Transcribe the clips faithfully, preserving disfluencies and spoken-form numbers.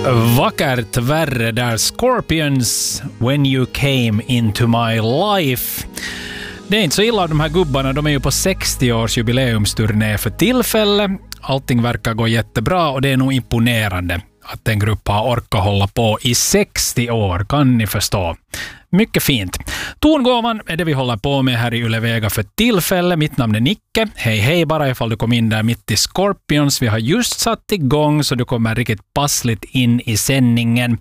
Vackert värre där Scorpions When You Came Into My Life. Det är inte så illa av de här gubbarna, de är ju på sextio års jubileumsturné för tillfället. Allting verkar gå jättebra och det är nog imponerande att en grupp har orkat hålla på i sextio år, kan ni förstå. Mycket fint. Tongåvan är det vi håller på med här i Yle Vega för tillfället. Mitt namn är Nicke. Hej hej bara ifall du kom in där mitt i Scorpions. Vi har just satt igång så du kommer riktigt passligt in i sändningen.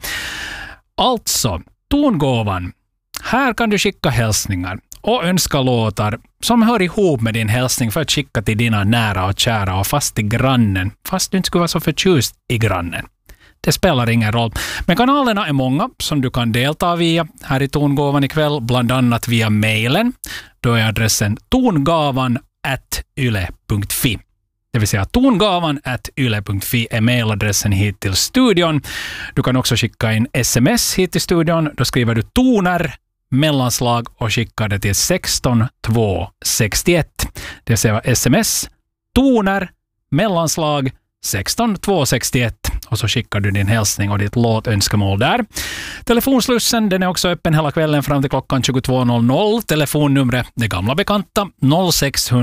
Alltså, tongåvan. Här kan du skicka hälsningar och önska låtar som hör ihop med din hälsning för att skicka till dina nära och kära och fast till grannen. Fast du inte skulle vara så förtjust i grannen. Det spelar ingen roll. Men kanalerna är många som du kan delta via här i Tongåvan ikväll, bland annat via mejlen. Då är adressen tongavan at yle punkt fi. Det vill säga tongavan at yle punkt fi är mejladressen hit till studion. Du kan också skicka in sms hit till studion. Då skriver du toner, mellanslag och skickar det till sexton två sextioett. Det vill säga sms, toner, mellanslag, sexton två sextioett. Och så skickar du din hälsning och ditt låtönskemål där. Telefonslussen den är också öppen hela kvällen fram till klockan tjugotvå noll noll. Telefonnumret, det gamla bekanta, noll sex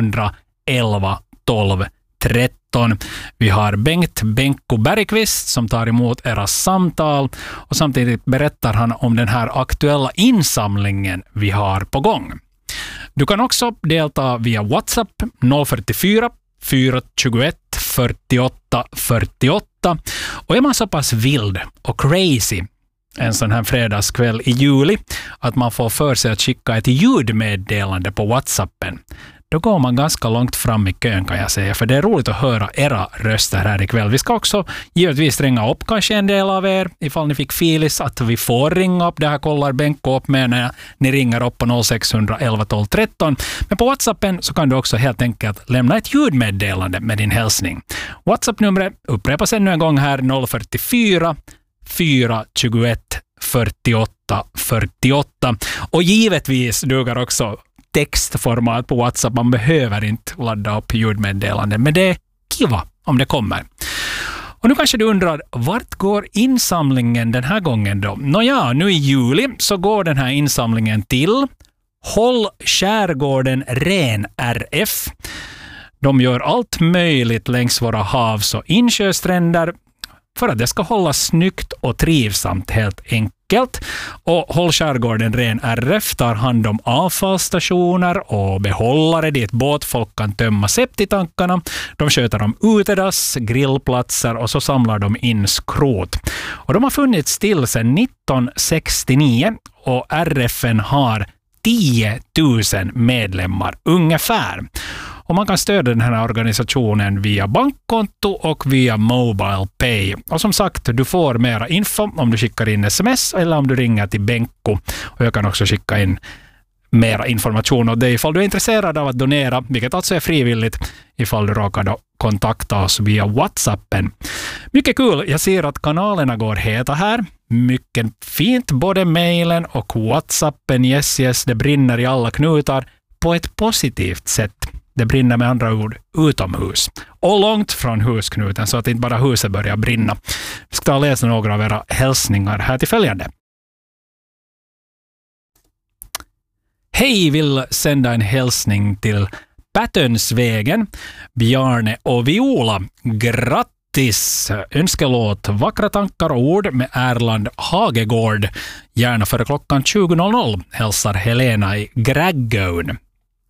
elva tolv tretton. Vi har Bengt Benko Bergqvist som tar emot era samtal och samtidigt berättar han om den här aktuella insamlingen vi har på gång. Du kan också delta via WhatsApp noll fyra fyra tjugoett fyrtioåtta fyrtioåtta. Och är man så pass vild och crazy en sån här fredagskväll i juli att man får för sig att skicka ett ljudmeddelande på WhatsAppen, då går man ganska långt fram i kön kan jag säga, för det är roligt att höra era röster här ikväll. Vi ska också givetvis ringa upp kanske en del av er ifall ni fick filis att vi får ringa upp. Det här kollar Benko upp med när ni ringer upp på noll sex elva tolv tretton. Men på WhatsAppen så kan du också helt enkelt lämna ett ljudmeddelande med din hälsning. WhatsApp-numret upprepas ännu en gång här, noll fyra fyra tjugoett fyrtioåtta fyrtioåtta. Och givetvis duger också textformat på WhatsApp. Man behöver inte ladda upp ljudmeddelande, men det är kiva om det kommer. Och nu kanske du undrar, vart går insamlingen den här gången då? Nåja, nu i juli så går den här insamlingen till Håll Skärgården Ren R F. De gör allt möjligt längs våra havs- och insjöstränder för att det ska hålla snyggt och trivsamt helt enkelt. Och Håll Skärgården Ren R F tar hand om avfallsstationer och behållare dit båtfolk kan tömma septitankarna. De sköter om utedass, grillplatser och så samlar de in skrot. Och de har funnits till sedan nitton sextionio och R F:n har tio tusen medlemmar ungefär. Och man kan stödja den här organisationen via bankkonto och via Mobile Pay. Och som sagt, du får mera info om du skickar in sms eller om du ringer till Benko. Och jag kan också skicka in mera information åt dig ifall du är intresserad av att donera, vilket alltså är frivilligt ifall du råkar då kontakta oss via WhatsAppen. Mycket kul, jag ser att kanalerna går heta här. Mycket fint, både mejlen och WhatsAppen. Yes, yes, det brinner i alla knutar på ett positivt sätt. Det brinner med andra ord utomhus. Och långt från husknuten så att inte bara huset börjar brinna. Vi ska ta och läsa några av era hälsningar här till följande. Hej, vill sända en hälsning till Pattensvägen, Bjarne och Viola. Grattis! Önskelåt Vackra tankar och ord med Erland Hagegård. Gärna före klockan tjugo noll noll. Hälsar Helena i Graggön.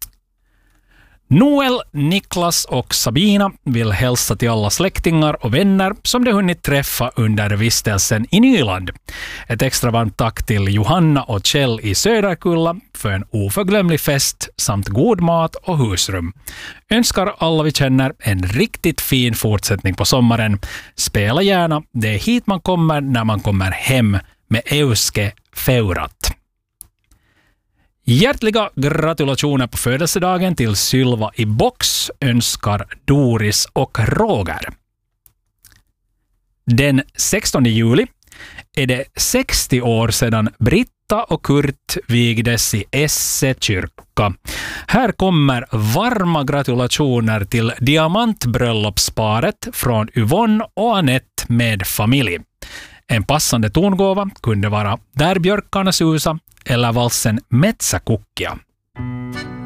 Noel, Niklas och Sabina vill hälsa till alla släktingar och vänner som de hunnit träffa under vistelsen i Nyland. Ett extra varmt tack till Johanna och Kjell i Söderkulla för en oförglömlig fest samt god mat och husrum. Önskar alla vi känner en riktigt fin fortsättning på sommaren. Spela gärna, det är hit man kommer när man kommer hem med Euske Feurat. Hjärtliga gratulationer på födelsedagen till Sylva i box, önskar Doris och Roger. Den sextonde juli är det sextio år sedan Britta och Kurt vigdes i Esse kyrka. Här kommer varma gratulationer till diamantbröllopsparet från Yvonne och Annette med familj. En passande tongåva kunde vara Där björkarna susa eller valsen Metsäkukkia.